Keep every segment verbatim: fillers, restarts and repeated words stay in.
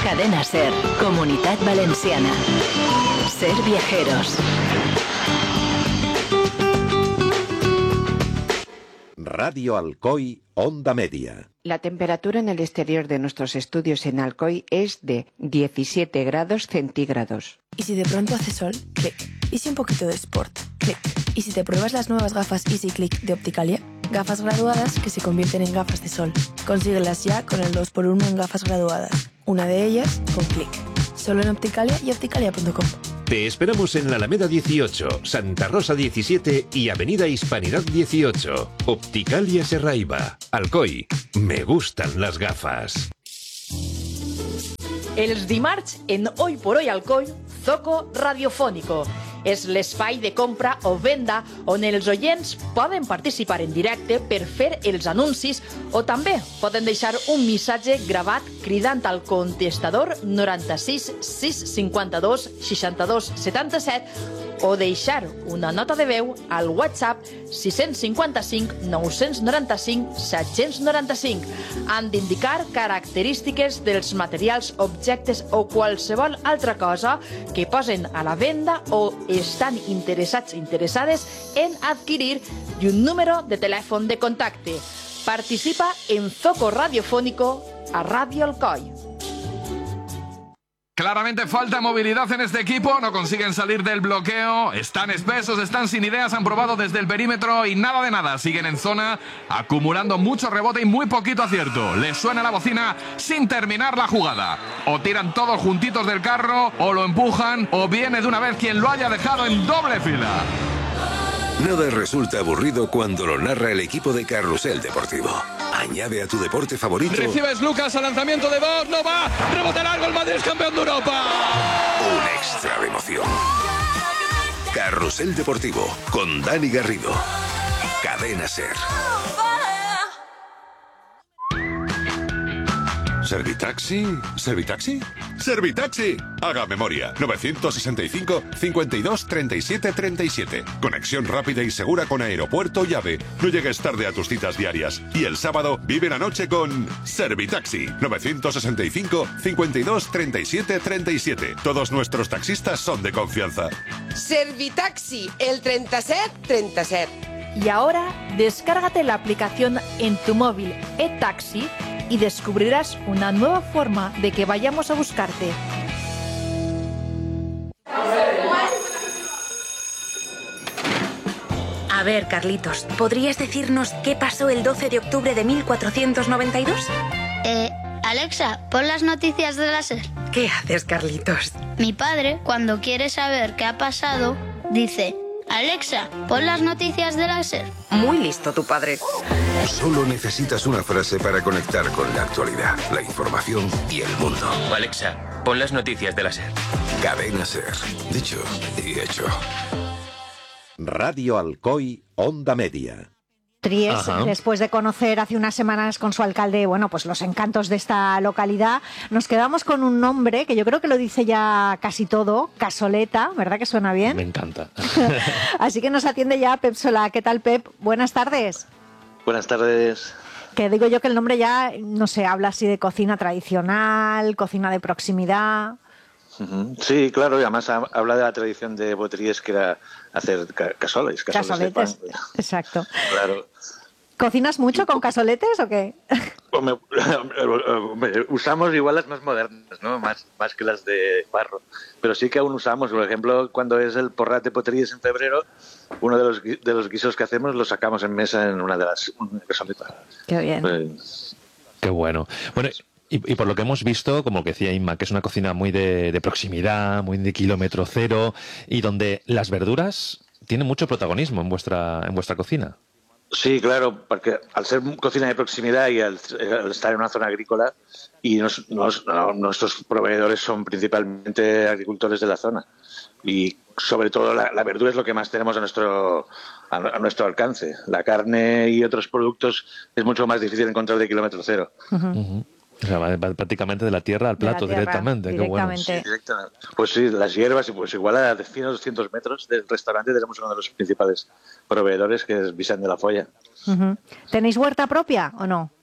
Cadena SER, Comunitat Valenciana. Ser viajeros. Radio Alcoy, Onda Media. La temperatura en el exterior de nuestros estudios en Alcoy es de diecisiete grados centígrados. ¿Y si de pronto hace sol? Clic. ¿Y si un poquito de sport? Clic. ¿Y si te pruebas las nuevas gafas Easy Click de Opticalia? Gafas graduadas que se convierten en gafas de sol. Consíguelas ya con el dos por uno en gafas graduadas. Una de ellas con Clic. Solo en Opticalia y opticalia punto com. Te esperamos en la Alameda dieciocho, Santa Rosa diecisiete y Avenida Hispanidad dieciocho. Opticalia Serraiva. Alcoy. Me gustan las gafas. Els dimarts, en Hoy por Hoy Alcoy, Zoco Radiofónico. És l'espai de compra o venda on els oients poden participar en directe per fer els anuncis o també poden deixar un missatge gravat cridant al contestador noranta-sis sis cinquanta-dos seixanta-dos setanta-set o deixar una nota de veu al WhatsApp sis cinquanta-cinc nou noranta-cinc set noranta-cinc. Han d'indicar característiques dels materials, objectes o qualsevol altra cosa que posen a la venda o estan interessats interessades en adquirir i un número de telèfon de contacte. Participa en Zoco Radiofónico a Radio Alcoy. Claramente falta movilidad en este equipo, no consiguen salir del bloqueo, están espesos, están sin ideas, han probado desde el perímetro y nada de nada, siguen en zona, acumulando mucho rebote y muy poquito acierto. Les suena la bocina sin terminar la jugada. O tiran todos juntitos del carro, o lo empujan, o viene de una vez quien lo haya dejado en doble fila. Nada resulta aburrido cuando lo narra el equipo de Carrusel Deportivo. Añade a tu deporte favorito. Recibes Lucas al lanzamiento de Bosch, no va, rebote largo, el Madrid es campeón de Europa. Un extra de emoción. Carrusel Deportivo con Dani Garrido. Cadena SER. ¿Servitaxi? ¿Servitaxi? ¡Servitaxi! Haga memoria. novecientos sesenta y cinco, cincuenta y dos, treinta y siete, treinta y siete. Conexión rápida y segura con aeropuerto y AVE. No llegues tarde a tus citas diarias. Y el sábado vive la noche con Servitaxi. novecientos sesenta y cinco, cincuenta y dos, treinta y siete, treinta y siete. Todos nuestros taxistas son de confianza. Servitaxi, el treinta y siete, treinta y siete. Y ahora, descárgate la aplicación en tu móvil eTaxi y descubrirás una nueva forma de que vayamos a buscarte. A ver, Carlitos, ¿podrías decirnos qué pasó el doce de octubre de mil cuatrocientos noventa y dos? Eh, Alexa, pon las noticias de la SER. ¿Qué haces, Carlitos? Mi padre, cuando quiere saber qué ha pasado, dice: Alexa, pon las noticias de la SER. Muy listo tu padre. Solo necesitas una frase para conectar con la actualidad, la información y el mundo. Alexa, pon las noticias de la SER. Cadena SER. Dicho y hecho. Radio Alcoy, Onda Media. Tries, Ajá. Después de conocer hace unas semanas con su alcalde, bueno, pues los encantos de esta localidad, nos quedamos con un nombre que yo creo que lo dice ya casi todo, Casoleta, ¿verdad que suena bien? Me encanta. Así que nos atiende ya Pep Solà. ¿Qué tal, Pep? Buenas tardes. Buenas tardes. Que digo yo que el nombre ya, no sé, habla así de cocina tradicional, cocina de proximidad. Sí, claro, y además habla de la tradición de Boteries, que era hacer casoles, casoles Casoletes, de pan. exacto. Claro. ¿Cocinas mucho con casoletes o qué? Hombre, usamos igual las más modernas, ¿no? Más, más que las de barro. Pero sí que aún usamos, por ejemplo, cuando es el porrat de Boteries en febrero, uno de los, de los guisos que hacemos lo sacamos en mesa en una de las casoletas. Qué bien. Pues, Qué bueno. Bueno, y, y por lo que hemos visto, como que decía Inma, que es una cocina muy de, de proximidad, muy de kilómetro cero, y donde las verduras tienen mucho protagonismo en vuestra, en vuestra cocina. Sí, claro, porque al ser cocina de proximidad y al, al estar en una zona agrícola, y nos, nos, no, nuestros proveedores son principalmente agricultores de la zona, y sobre todo la, la verdura es lo que más tenemos a nuestro a, a nuestro alcance. La carne y otros productos es mucho más difícil encontrar de kilómetro cero. Uh-huh. Uh-huh. O sea, va prácticamente de la tierra al plato tierra, directamente. directamente. Qué bueno. Sí, directamente. Pues sí, las hierbas, pues igual a cien o doscientos metros del restaurante tenemos uno de los principales proveedores, que es Vicent de la Folla. Uh-huh. ¿Tenéis huerta propia o no?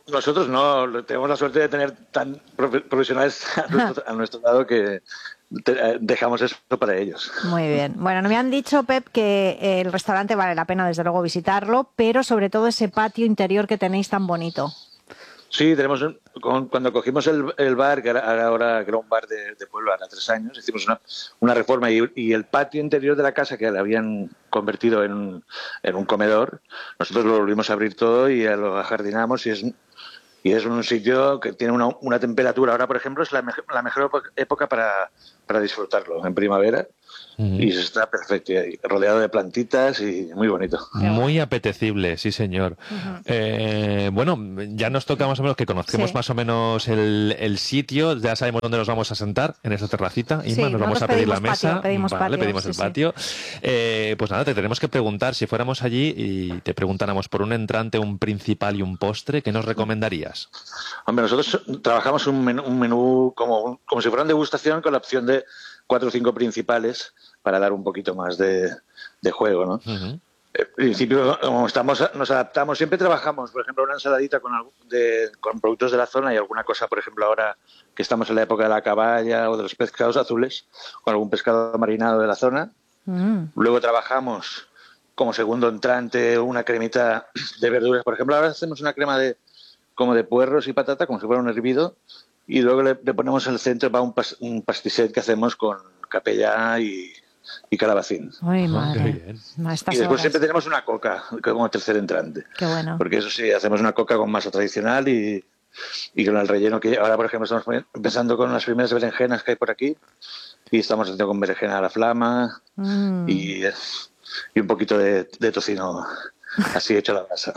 Nosotros no, tenemos la suerte de tener tan profesionales a nuestro, a nuestro lado que te, dejamos eso para ellos. Muy bien. Bueno, me han dicho, Pep, que el restaurante vale la pena desde luego visitarlo, pero sobre todo ese patio interior que tenéis tan bonito. Sí, tenemos un, cuando cogimos el, el bar, que era, ahora que era un bar de, de pueblo, ahora tres años, hicimos una, una reforma y, y el patio interior de la casa, que le habían convertido en, en un comedor, nosotros lo volvimos a abrir todo y lo ajardinamos y es, y es un sitio que tiene una, una temperatura. Ahora, por ejemplo, es la, me, la mejor época para, para disfrutarlo, en primavera. Uh-huh. Y está perfecto, rodeado de plantitas y muy bonito. Muy apetecible, sí señor. Uh-huh. eh, bueno, ya nos toca más o menos que conozcamos sí. más o menos el, el sitio, ya sabemos dónde nos vamos a sentar, en esa terracita. Inma, sí, nos vamos a pedir la mesa. Patio, pedimos vale, patio, pedimos sí, el patio. Sí. Eh, pues nada, te tenemos que preguntar, si fuéramos allí y te preguntáramos por un entrante, un principal y un postre, ¿qué nos recomendarías? Hombre, nosotros trabajamos un menú, un menú como, como si fuera una degustación con la opción de cuatro o cinco principales para dar un poquito más de, de juego, ¿no? Uh-huh. En principio, como estamos, nos adaptamos, siempre trabajamos, por ejemplo, una ensaladita con, de, con productos de la zona y alguna cosa, por ejemplo, ahora que estamos en la época de la caballa o de los pescados azules, con algún pescado marinado de la zona. Uh-huh. Luego trabajamos como segundo entrante una cremita de verduras. Por ejemplo, ahora hacemos una crema de como de puerros y patata, como si fuera un hervido, y luego le, le ponemos en el centro para un, pas, un pastisset que hacemos con capellá y, y calabacín. Uy, madre. Y después horas. Siempre tenemos una coca como tercer entrante. Qué bueno. Porque eso sí, hacemos una coca con masa tradicional y, y con el relleno que ahora, por ejemplo, estamos empezando con las primeras berenjenas que hay por aquí y estamos haciendo con berenjena a la flama mm. y, y un poquito de, de tocino así hecho a la brasa.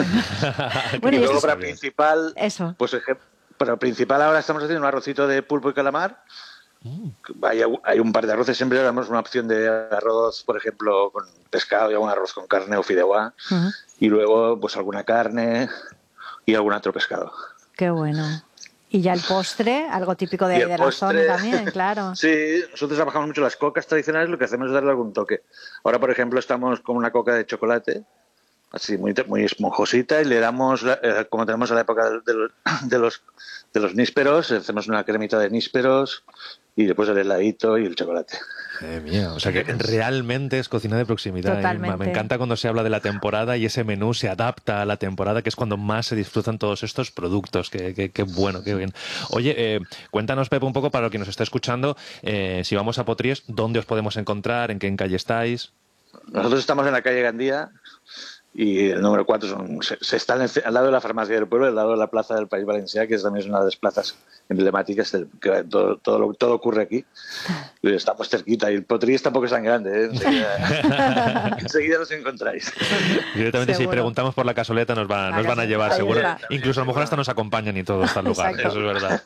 Bueno, y luego para principal, eso. pues para principal ahora estamos haciendo un arrocito de pulpo y calamar. Mm. Hay, hay un par de arroces, siempre damos una opción de arroz, por ejemplo, con pescado y algún arroz con carne o fideuá. Uh-huh. Y luego, pues alguna carne y algún otro pescado. Qué bueno. Y ya el postre, algo típico de, de postre, la zona también, claro. Sí, nosotros trabajamos mucho las cocas tradicionales, lo que hacemos es darle algún toque. Ahora, por ejemplo, estamos con una coca de chocolate, así muy, muy esponjosita, y le damos, eh, como tenemos a la época de, de, de los de los nísperos, hacemos una cremita de nísperos y después el heladito y el chocolate. Eh, mío, o sea que realmente es cocina de proximidad. Totalmente. Me encanta cuando se habla de la temporada y ese menú se adapta a la temporada, que es cuando más se disfrutan todos estos productos. Qué, qué, qué bueno, qué bien. Oye, eh, cuéntanos, Pepe, un poco para lo que nos está escuchando, eh, si vamos a Potries, ¿dónde os podemos encontrar? ¿En qué calle estáis? Nosotros estamos en la calle Gandía y el número cuatro son, se, se está al lado de la farmacia del pueblo, al lado de la plaza del País Valencià, que es también una de las plazas emblemáticas del, que todo, todo, todo ocurre aquí. Y estamos cerquita y el Potries tampoco es tan grande, ¿eh? Enseguida, enseguida nos encontráis. Directamente seguro. Si preguntamos por la casoleta nos, va, nos van a llevar, seguro. Incluso a lo mejor hasta nos acompañan y todo hasta el lugar. Exacto. Eso es verdad.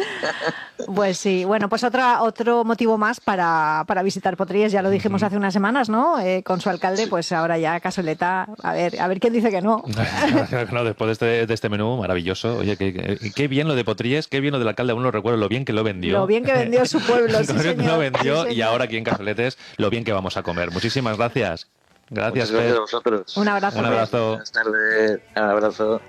Pues sí, bueno, pues otra, otro motivo más para, para visitar Potries, ya lo dijimos uh-huh. hace unas semanas, ¿no? Eh, con su alcalde, sí. Pues ahora ya casoleta, a ver, a ver quién dice que no. No, después de este, de este menú maravilloso, oye, qué, qué bien lo de Potries, qué bien lo del alcalde, aún lo recuerdo, lo bien que lo vendió. Lo bien que vendió su pueblo, sí, señor. Lo vendió sí, y ahora aquí en Casoletes, lo bien que vamos a comer. Muchísimas gracias. Gracias, gracias a vosotros. Un abrazo. Un abrazo. Buenas tardes. Un abrazo.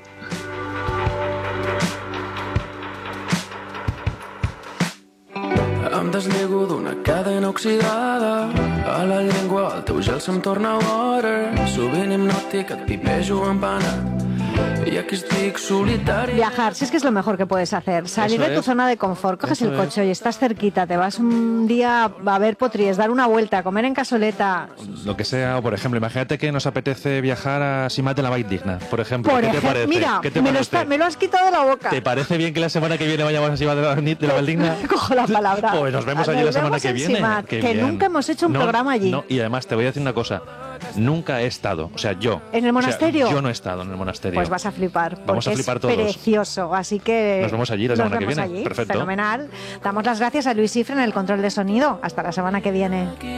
Em deslligo d'una cadena oxidada a la llengua, el teu gel se'm torna hora, sovint hipnòtic et pipejo en pana. Y aquí estoy solitaria. Viajar, si es que es lo mejor que puedes hacer. Salir Eso de tu es. zona de confort, coges Eso el coche es. y estás cerquita, te vas un día a ver Potries, dar una vuelta, comer en casoleta. Lo que sea, o por ejemplo, imagínate que nos apetece viajar a Simat de la Valldigna, por ejemplo. Por ¿Qué ejemplo, te parece? Mira, ¿Qué te me, parece? lo está, me lo has quitado de la boca. ¿Te parece bien que la semana que viene vayamos a Simat de la, de la Valldigna? Cojo la palabra. Pues nos vemos nos allí la vemos semana que viene. Simat, Qué que bien. nunca hemos hecho un no, programa allí. No, y además te voy a decir una cosa. Nunca he estado, o sea, yo. ¿En el monasterio? O sea, yo no he estado en el monasterio. Pues vas a flipar. Vamos a flipar todos. Es precioso, así que. Nos vemos allí la semana que viene. Allí. Perfecto. Fenomenal. Damos las gracias a Luis Cifre en el control de sonido. Hasta la semana que viene.